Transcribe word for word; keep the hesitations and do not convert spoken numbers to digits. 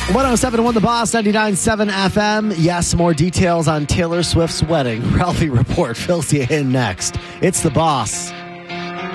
one oh seven point one The Boss, ninety-nine point seven F M. Yes, more details on Taylor Swift's wedding. Ralphie Report fills you in next. It's The Boss.